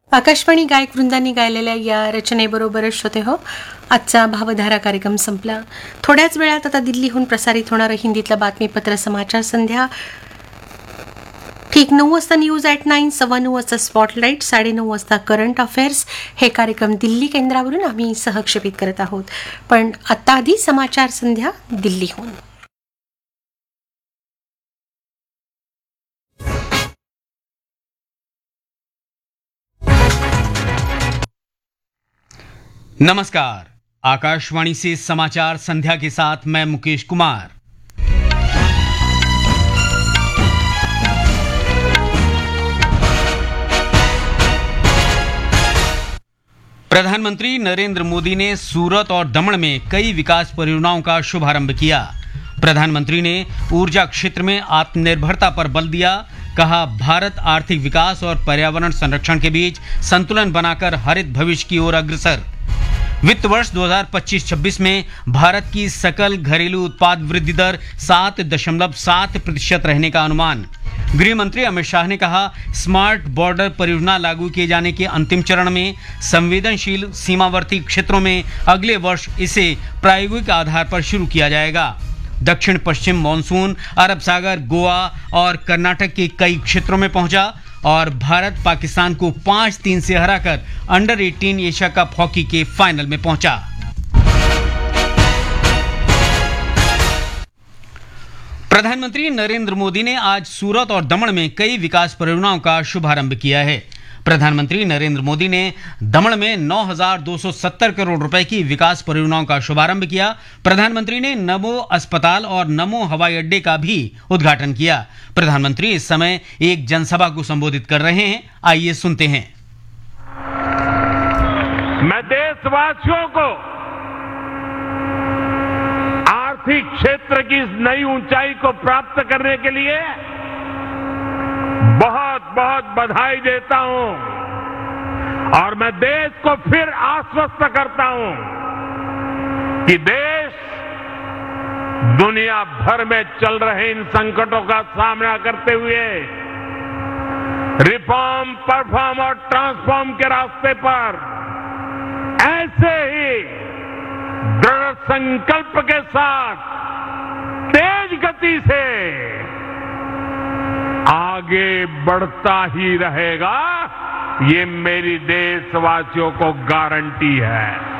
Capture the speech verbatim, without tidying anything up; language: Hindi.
आकाशवाणी गायक वृंदांनी गायलेल्या या रचनेबरोबरच श्रोते हो आजचा भावधारा कार्यक्रम संपला. थोड्याच वेळात आता दिल्लीहून प्रसारित होणारं हिंदीतलं बातमीपत्र समाचार संध्या ठीक नऊ वाजता न्यूज ॲट नाईन, सव्वा नऊ वाजता स्पॉटलाईट, साडेनऊ वाजता करंट अफेअर्स हे कार्यक्रम दिल्ली केंद्रावरून आम्ही सहक्षेपित करत आहोत. पण आत्ता आधी समाचार संध्या दिल्लीहून. नमस्कार, आकाशवाणी से समाचार संध्या के साथ मैं मुकेश कुमार. प्रधानमंत्री नरेंद्र मोदी ने सूरत और दमन में कई विकास परियोजनाओं का शुभारंभ किया. प्रधानमंत्री ने ऊर्जा क्षेत्र में आत्मनिर्भरता पर बल दिया. कहा, भारत आर्थिक विकास और पर्यावरण संरक्षण के बीच संतुलन बनाकर हरित भविष्य की ओर अग्रसर. वित्त वर्ष दो हज़ार पच्चीस छब्बीस में भारत की सकल घरेलू उत्पाद वृद्धि दर सात दशमलव सात प्रतिशत रहने का अनुमान. गृह मंत्री अमित शाह ने कहा, स्मार्ट बॉर्डर परियोजना लागू किए जाने के अंतिम चरण में. संवेदनशील सीमावर्ती क्षेत्रों में अगले वर्ष इसे प्रायोगिक आधार पर शुरू किया जाएगा. दक्षिण पश्चिम मानसून अरब सागर, गोवा और कर्नाटक के कई क्षेत्रों में पहुंचा और भारत पाकिस्तान को पांच तीन से हराकर अंडर अठारह एशिया कप हॉकी के फाइनल में पहुंचा. प्रधानमंत्री नरेंद्र मोदी ने आज सूरत और दमन में कई विकास परियोजनाओं का शुभारंभ किया है. प्रधानमंत्री नरेंद्र मोदी ने दमन में नौ हज़ार दो सौ सत्तर करोड़ रुपए की विकास परियोजनाओं का शुभारंभ किया. प्रधानमंत्री ने नमो अस्पताल और नमो हवाई अड्डे का भी उद्घाटन किया. प्रधानमंत्री इस समय एक जनसभा को संबोधित कर रहे हैं. आइए सुनते हैं. मैं देशवासियों को आर्थिक क्षेत्र की इस नई ऊंचाई को प्राप्त करने के लिए बहुत बहुत बधाई देता हूं और मैं देश को फिर आश्वस्त करता हूं कि देश दुनिया भर में चल रहे इन संकटों का सामना करते हुए रिफॉर्म, परफॉर्म और ट्रांसफॉर्म के रास्ते पर ऐसे ही दृढ़ संकल्प के साथ तेज गति से आगे बढ़ता ही रहेगा. ये मेरी देशवासियों को गारंटी है.